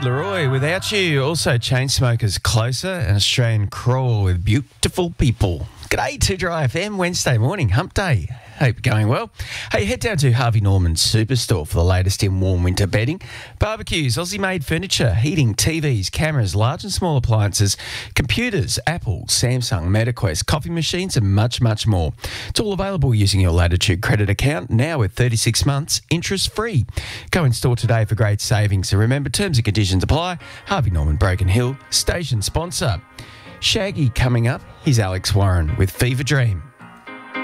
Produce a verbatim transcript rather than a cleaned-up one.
Leroy, Without You. Also, Chainsmokers, Closer, and Australian Crawl with Beautiful People. G'day, two Dry F M, Wednesday morning, hump day. Hope you're going well. Hey, head down to Harvey Norman Superstore for the latest in warm winter bedding, barbecues, Aussie-made furniture, heating, T Vs, cameras, large and small appliances, computers, Apple, Samsung, MetaQuest, coffee machines and much, much more. It's all available using your Latitude credit account, now with thirty-six months interest-free. Go in store today for great savings. And remember, terms and conditions apply. Harvey Norman Broken Hill, station sponsor. Shaggy coming up. Here's Alex Warren with Fever Dream.